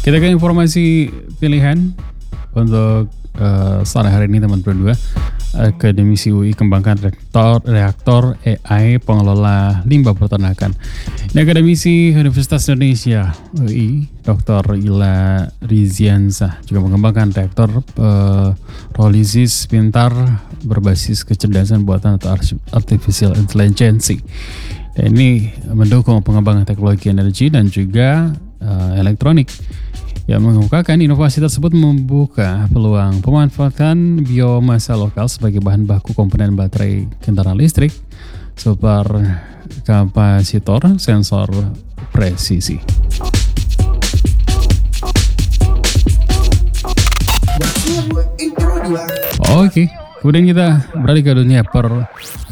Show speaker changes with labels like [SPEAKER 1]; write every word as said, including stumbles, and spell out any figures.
[SPEAKER 1] Kita ke informasi pilihan untuk uh, sore hari ini teman berdua. Akademisi U I kembangkan reaktor reaktor A I pengelola limbah peternakan. Ini Akademisi Universitas Indonesia U I doktor Ila Riziansa juga mengembangkan reaktor uh, pirolisis pintar berbasis kecerdasan buatan atau artificial intelligence. Dan ini mendukung pengembangan teknologi energi dan juga uh, elektronik. Yang mengemukakan inovasi tersebut membuka peluang pemanfaatan biomasa lokal sebagai bahan baku komponen baterai kendaraan listrik, super kapasitor, sensor presisi. Oke, kemudian kita beralih ke dunia per